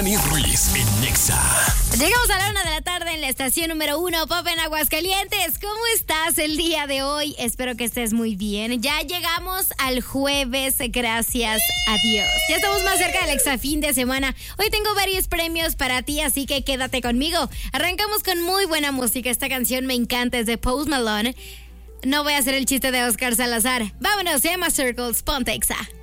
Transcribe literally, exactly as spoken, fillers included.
Dani Ruiz en Nexa. Llegamos a la una de la tarde en la estación número uno, Pop en Aguascalientes. ¿Cómo estás el día de hoy? Espero que estés muy bien. Ya llegamos al jueves, gracias a Dios. Ya estamos más cerca del extra fin de semana. Hoy tengo varios premios para ti, así que quédate conmigo. Arrancamos con muy buena música. Esta canción me encanta, es de Post Malone. No voy a hacer el chiste de Oscar Salazar. Vámonos, Emma Circles, ponte Exa.